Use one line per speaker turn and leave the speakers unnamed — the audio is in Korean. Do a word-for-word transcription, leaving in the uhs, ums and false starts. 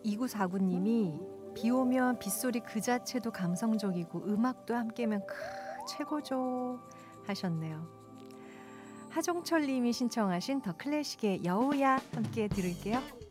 이구사구 님이 비 오면 빗소리 그 자체도 감성적이고 음악도 함께면 크 최고죠 하셨네요. 하종철 님이 신청하신 더 클래식의 여우야 함께 들을게요.